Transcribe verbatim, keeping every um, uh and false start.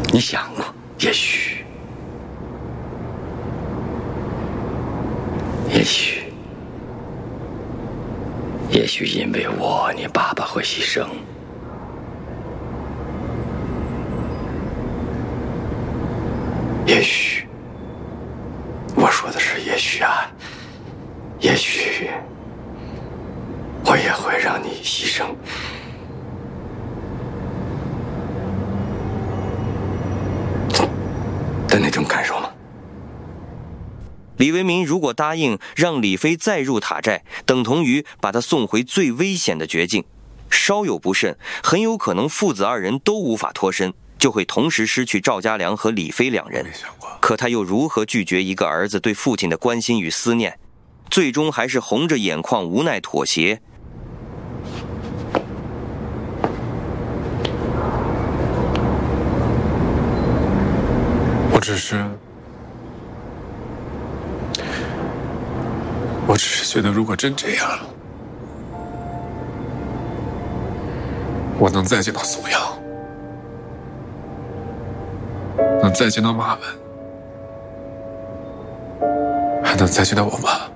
你想过，也许，也许，也许因为我，你爸爸会牺牲。也许，我说的是也许啊，也许我也会让你牺牲。的那种感受吗？ 李维民如果答应让李飞再入塔寨，等同于把他送回最危险的绝境，稍有不慎，很有可能父子二人都无法脱身，就会同时失去赵家良和李飞两人。可他又如何拒绝一个儿子对父亲的关心与思念？最终还是红着眼眶无奈妥协。 我只是，我只是觉得，如果真这样，我能再见到宋阳，能再见到马文，还能再见到我妈。